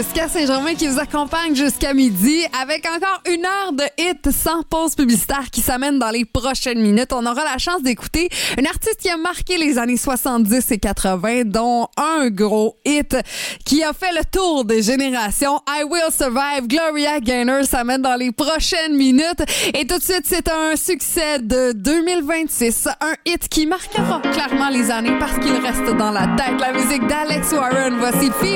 Jessica Saint-Germain qui vous accompagne jusqu'à midi avec encore une heure de hits sans pause publicitaire qui s'amène dans les prochaines minutes. On aura la chance d'écouter une artiste qui a marqué les années 70 et 80, dont un gros hit qui a fait le tour des générations. I Will Survive, Gloria Gaynor s'amène dans les prochaines minutes. Et tout de suite, c'est un succès de 2026. Un hit qui marquera clairement les années parce qu'il reste dans la tête. La musique d'Alex Warren. Voici